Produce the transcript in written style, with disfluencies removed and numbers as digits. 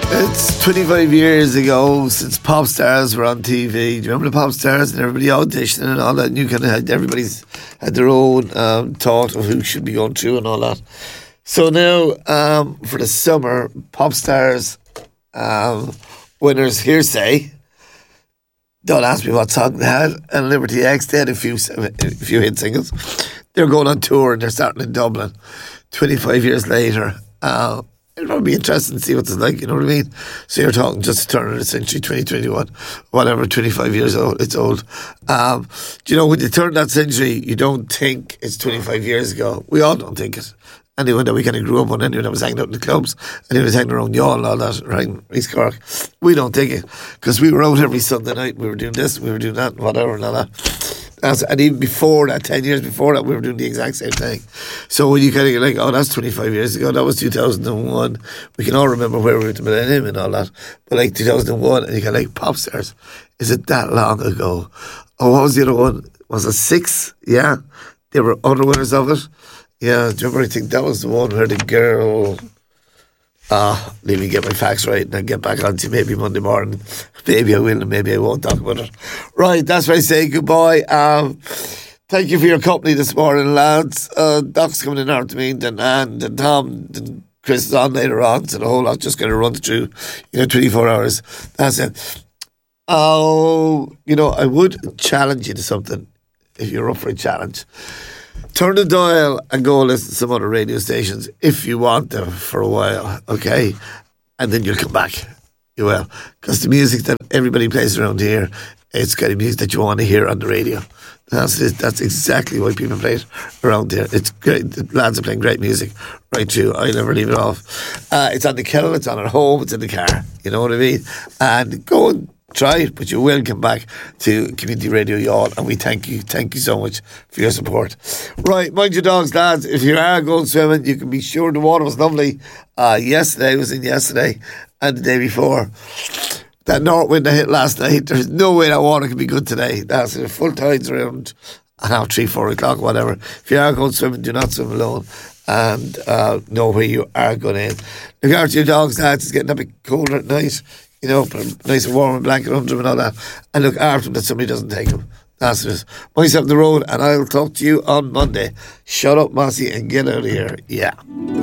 It's 25 years ago since pop stars were on TV. Do you remember the pop stars and everybody auditioning and all that? And you kind of had, everybody's had their own thought of who should be going through and all that. So now, for the summer, pop stars winners, Hearsay. Don't ask me what song they had. And Liberty X, they had a few hit singles. They're going on tour and they're starting in Dublin 25 years later. It'll probably be interesting to see what it's like, you know what I mean? So you're talking just the turn of the century, 2021, whatever, 25 years old, it's old. Do you know, when you turn that century, you don't think it's 25 years ago. We all don't think it. Anyone that we kind of grew up on, anyone that was hanging out in the clubs, anyone that was hanging around Youghal and all that, right, in East Cork, we don't think it. Because we were out every Sunday night, we were doing this, we were doing that, whatever and all that. And even before that, 10 years before that, we were doing the exact same thing. So when you kind of get like, oh, that's 25 years ago, that was 2001. We can all remember where we were at the millennium and all that. But like 2001, and you get like pop stars. Is it that long ago? Oh, what was the other one? Was it 6? Yeah. They were other winners of it. Yeah, do you remember? I think that was the one where the girl... let me get my facts right and then get back on to you maybe Monday morning. Maybe I will and maybe I won't talk about it. Right, that's why I say goodbye. Thank you for your company this morning, lads. Doc's coming in after me, then Anne, then Tom, then Chris is on later on, so the whole lot just going to run through, 24 hours. That's it. Oh, I would challenge you to something if you're up for a challenge. Turn the dial and go listen to some other radio stations if you want them for a while, okay? And then you'll come back. You will. Because the music that everybody plays around here, it's kind of music that you want to hear on the radio. That's exactly why people play it around here. It's great. The lads are playing great music right through. I never leave it off. It's on the kettle, it's on at home, it's in the car. You know what I mean? And go and try it, but you will come back to Community Radio Youghal, and we thank you so much for your support. Right, mind your dogs, lads. If you are going swimming, you can be sure the water was lovely. Yesterday, I was in yesterday and the day before. That north wind that hit last night, there's no way that water can be good today. That's full tides around, 3-4 o'clock, whatever. If you are going swimming, do not swim alone, and know where you are going in. Look after your dogs, lads. It's getting a bit colder at night. Put a nice and warm blanket under them and all that. And look after them that somebody doesn't take them. That's it. Myself on the road, and I'll talk to you on Monday. Shut up, Mossy, and get out of here. Yeah.